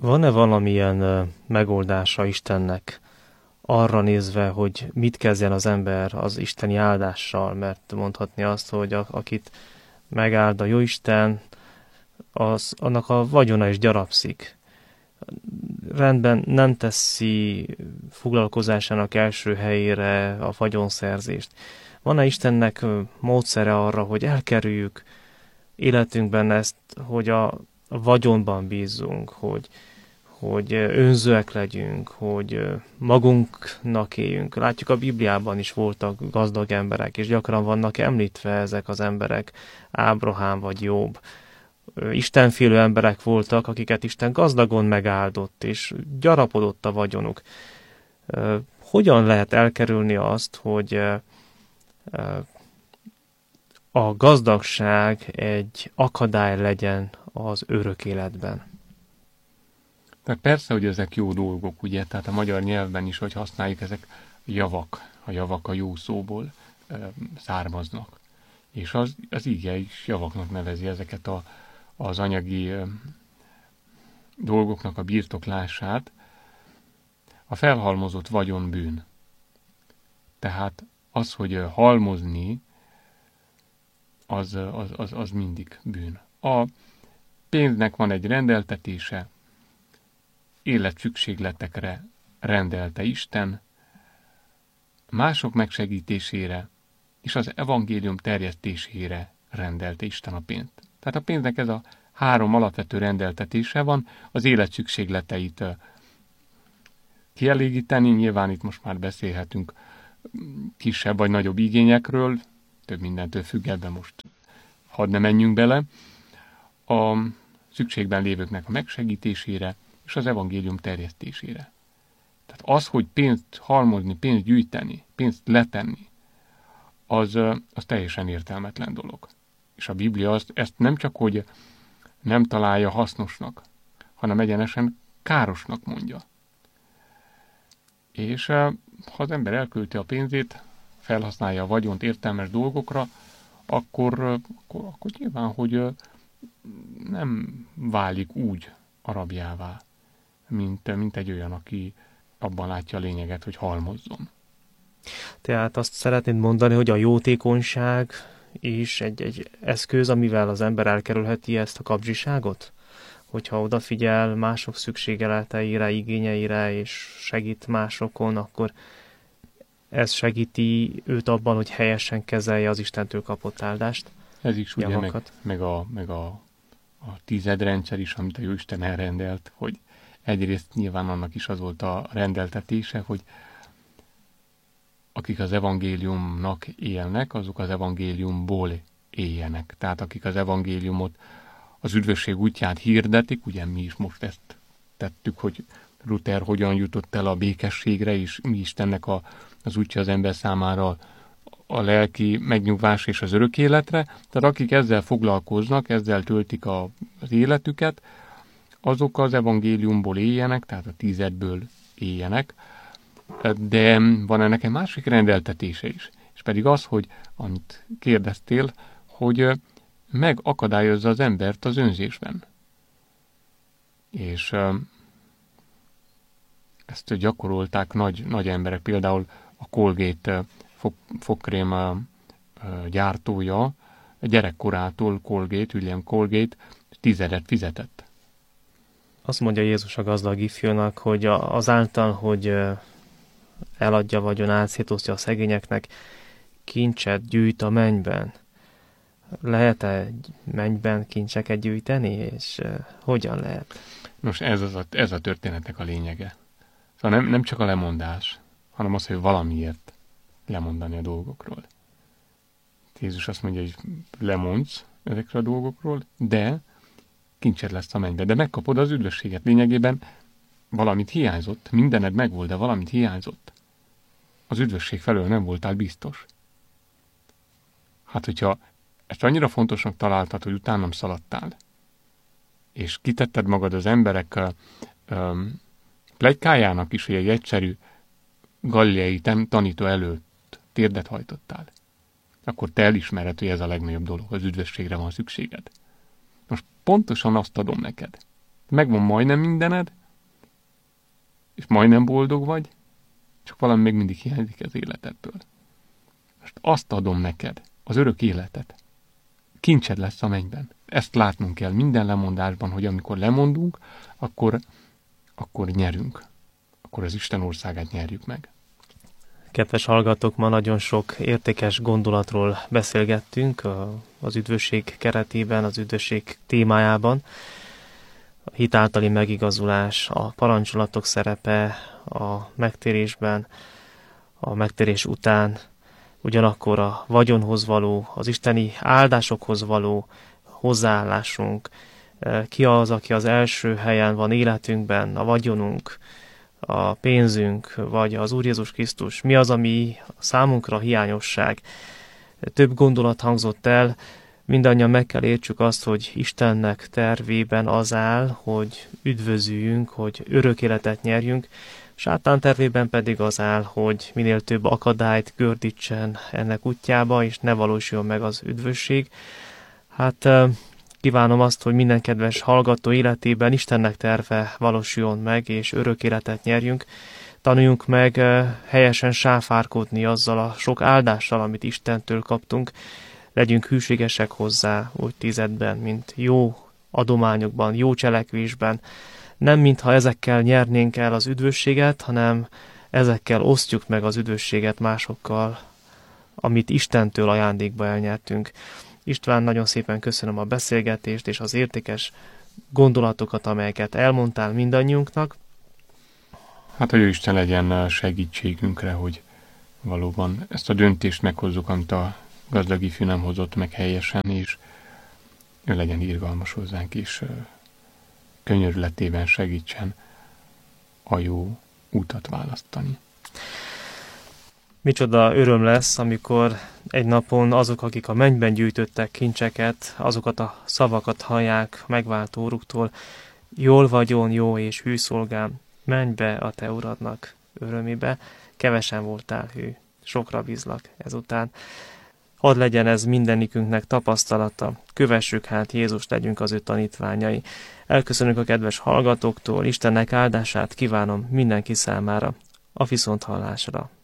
Van-e valamilyen megoldása Istennek arra nézve, hogy mit kezdjen az ember az isteni áldással? Mert mondhatni azt, hogy akit megáld a Jóisten, annak a vagyona is gyarapszik. Rendben nem teszi foglalkozásának első helyére a vagyonszerzést. Van-e Istennek módszere arra, hogy elkerüljük életünkben ezt, hogy a vagyonban bízzunk, hogy önzőek legyünk, hogy magunknak éljünk. Látjuk, a Bibliában is voltak gazdag emberek, és gyakran vannak említve ezek az emberek, Ábrahám vagy Jobb. Istenfélő emberek voltak, akiket Isten gazdagon megáldott, és gyarapodott a vagyonuk. Hogyan lehet elkerülni azt, hogy a gazdagság egy akadály legyen az örök életben? Tehát persze, hogy ezek jó dolgok, ugye, tehát a magyar nyelvben is, hogy használjuk, ezek javak, a javak a jó szóból származnak. És az ige is javaknak nevezi ezeket az anyagi dolgoknak a birtoklását. A felhalmozott vagyon bűn. Tehát az, hogy halmozni, az mindig bűn. A pénznek van egy rendeltetése, életszükségletekre rendelte Isten, mások megsegítésére és az evangélium terjesztésére rendelte Isten a pénzt. Tehát a pénznek ez a 3 alapvető rendeltetése van, az életszükségleteit kielégíteni, nyilván itt most már beszélhetünk kisebb vagy nagyobb igényekről, több mindentől függ, ebben most hadd ne menjünk bele, a szükségben lévőknek a megsegítésére és az evangélium terjesztésére. Tehát az, hogy pénzt halmozni, pénzt gyűjteni, pénzt letenni, az teljesen értelmetlen dolog. És a Biblia ezt nem csak, hogy nem találja hasznosnak, hanem egyenesen károsnak mondja. És ha az ember elkölti a pénzét, felhasználja a vagyont értelmes dolgokra, akkor nyilván, hogy nem válik úgy a rabjává, mint egy olyan, aki abban látja a lényeget, hogy halmozzon. Tehát azt szeretnéd mondani, hogy a jótékonyság is egy eszköz, amivel az ember elkerülheti ezt a kapzsiságot? Hogyha odafigyel mások szükségleteire, igényeire, és segít másokon, akkor ez segíti őt abban, hogy helyesen kezelje az Istentől kapott áldást? Ez is ugye meg a tizedrendszer is, amit a Jóisten elrendelt, hogy egyrészt nyilván annak is az volt a rendeltetése, hogy akik az evangéliumnak élnek, azok az evangéliumból éljenek. Tehát akik az evangéliumot, az üdvösség útját hirdetik, ugye mi is most ezt tettük, hogy Luther hogyan jutott el a békességre, és mi Istennek az útja az ember számára a lelki megnyugvás és az örök életre. Tehát akik ezzel foglalkoznak, ezzel töltik az életüket, azok az evangéliumból éljenek, tehát a 10-ből éljenek, de van ennek egy másik rendeltetése is, és pedig az, hogy amit kérdeztél, hogy megakadályozza az embert az önzésben. És ezt gyakorolták nagy emberek, például a Colgate fogkrém gyártója, gyerekkorától Colgate, William Colgate 10 fizetett. Azt mondja Jézus a gazdag ifjúnak, hogy azáltal, hogy eladja vagyonát, szétosztja a szegényeknek, kincset gyűjt a mennyben. Lehet-e egy mennyben kincseket gyűjteni, és hogyan lehet? Nos, ez a történetnek a lényege. Szóval nem csak a lemondás, hanem az, hogy valamiért lemondani a dolgokról. Jézus azt mondja, hogy lemondsz ezekről a dolgokról, de kincsed lesz a mennybe. De megkapod az üdvösséget. Lényegében valamit hiányzott, mindened megvolt, de valamit hiányzott. Az üdvösség felől nem voltál biztos. Hát, hogyha ezt annyira fontosnak találtad, hogy utánam szaladtál, és kitetted magad az emberek pletykájának is, hogy egy egyszerű galileai tanító előtt térdet hajtottál, akkor te elismered, hogy ez a legnagyobb dolog, az üdvösségre van szükséged. Most pontosan azt adom neked. Megvan majdnem mindened, és majdnem boldog vagy, csak valami még mindig hiányzik az életedből. Most azt adom neked, az örök életet. Kincsed lesz a mennyben. Ezt látnunk kell minden lemondásban, hogy amikor lemondunk, akkor nyerünk. Akkor az Isten országát nyerjük meg. Kedves hallgatók, ma nagyon sok értékes gondolatról beszélgettünk az üdvösség keretében, az üdvösség témájában. A hit általi megigazulás, a parancsolatok szerepe a megtérésben, a megtérés után, ugyanakkor a vagyonhoz való, az isteni áldásokhoz való hozzáállásunk. Ki az, aki az első helyen van életünkben, a vagyonunk, a pénzünk, vagy az Úr Jézus Krisztus? Mi az, ami számunkra hiányosság? Több gondolat hangzott el, mindannyian meg kell értsük azt, hogy Istennek tervében az áll, hogy üdvözüljünk, hogy örök életet nyerjünk, Sátán tervében pedig az áll, hogy minél több akadályt gördítsen ennek útjába, és ne valósuljon meg az üdvösség. Hát kívánom azt, hogy minden kedves hallgató életében Istennek terve valósuljon meg, és örök életet nyerjünk. Tanuljunk meg helyesen sáfárkodni azzal a sok áldással, amit Istentől kaptunk. Legyünk hűségesek hozzá, úgy tizedben, mint jó adományokban, jó cselekvésben. Nem mintha ezekkel nyernénk el az üdvösséget, hanem ezekkel osztjuk meg az üdvösséget másokkal, amit Istentől ajándékba elnyertünk. István, nagyon szépen köszönöm a beszélgetést és az értékes gondolatokat, amelyeket elmondtál mindannyiunknak. Hát, hogy Isten legyen segítségünkre, hogy valóban ezt a döntést meghozzuk, amit a gazdag ifjú nem hozott meg helyesen, és ő legyen irgalmas hozzánk, és könyörületében segítsen a jó útat választani. Micsoda öröm lesz, amikor egy napon azok, akik a mennyben gyűjtöttek kincseket, azokat a szavakat hallják megváltó Úruktól: jól vagyon, jó és hű szolgám, menj be a te uradnak örömébe, kevesen voltál hű, sokra bízlak ezután. Hadd legyen ez mindenikünknek tapasztalata, kövessük hát Jézust, legyünk az ő tanítványai. Elköszönök a kedves hallgatóktól, Istennek áldását kívánom mindenki számára, a viszonthallásra.